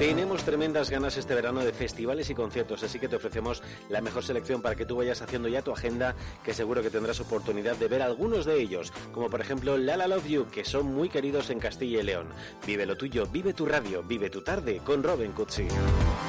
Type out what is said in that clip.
Tenemos tremendas ganas este verano de festivales y conciertos, así que te ofrecemos la mejor selección para que tú vayas haciendo ya tu agenda, que seguro que tendrás oportunidad de ver algunos de ellos, como por ejemplo La La Love You, que son muy queridos en Castilla y León. Vive lo tuyo, vive tu radio, vive tu tarde con Robin Cutsi.